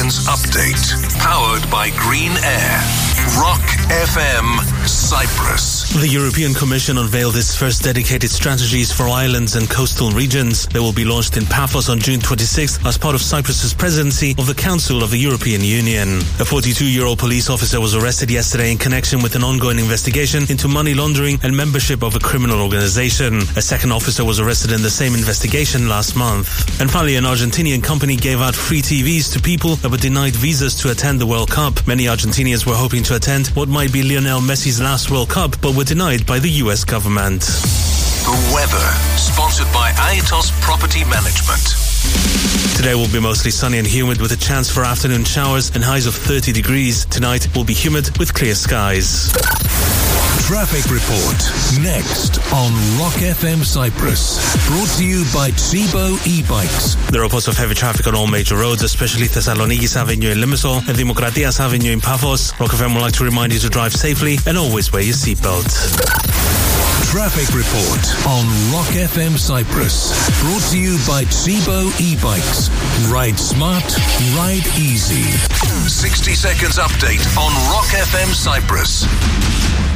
Seconds update. Powered by Green Air. Rock FM Cyprus. The European Commission unveiled its first dedicated strategies for islands and coastal regions. They will be launched in Paphos on June 26th as part of Cyprus's presidency of the Council of the European Union. A 42-year-old police officer was arrested yesterday in connection with an ongoing investigation into money laundering and membership of a criminal organization. A second officer was arrested in the same investigation last month. And finally, an Argentinian company gave out free TVs to people that were denied visas to attend the World Cup. Many Argentinians were hoping to attend what might be Lionel Messi's last World Cup, but were denied by the US government. The weather, sponsored by Aetos Property Management. Today will be mostly sunny and humid with a chance for afternoon showers and highs of 30 degrees. Tonight will be humid with clear skies. Traffic report next on Rock FM Cyprus. Brought to you by Tsibo e-bikes. There are reports of heavy traffic on all major roads, especially Thessalonikis Avenue in Limassol and Dimokratias Avenue in Paphos. Rock FM would like to remind you to drive safely and always wear your seatbelt. Traffic report on Rock FM Cyprus. Brought to you by Tsibo e-bikes. Ride smart, ride easy. 60 seconds update on Rock FM Cyprus.